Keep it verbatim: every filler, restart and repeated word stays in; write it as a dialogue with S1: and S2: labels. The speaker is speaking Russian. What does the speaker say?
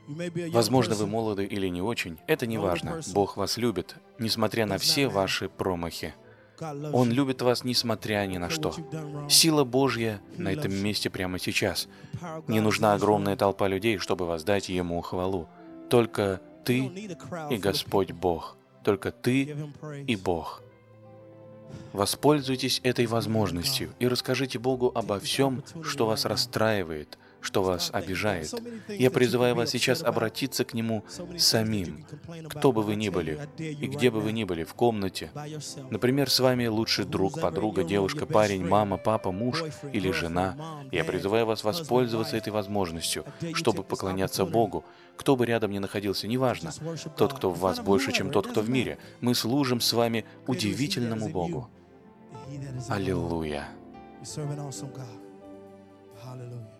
S1: Возможно, вы молоды или не очень, это не важно. Бог вас любит, несмотря на все ваши промахи. Он любит вас, несмотря ни на что. Сила Божья на этом месте прямо сейчас. Не нужна огромная толпа людей, чтобы воздать Ему хвалу. Только ты и Господь Бог. Только ты и Бог. Воспользуйтесь этой возможностью и расскажите Богу обо всем, что вас расстраивает, что вас обижает. Я призываю вас сейчас обратиться к Нему самим, кто бы вы ни были и где бы вы ни были, в комнате. Например, с вами лучший друг, подруга, девушка, парень, мама, папа, муж или жена. Я призываю вас воспользоваться этой возможностью, чтобы поклоняться Богу, кто бы рядом ни находился, неважно. Тот, кто в вас больше, чем тот, кто в мире. Мы служим с вами удивительному Богу. Аллилуйя.
S2: We serve an awesome God. Hallelujah.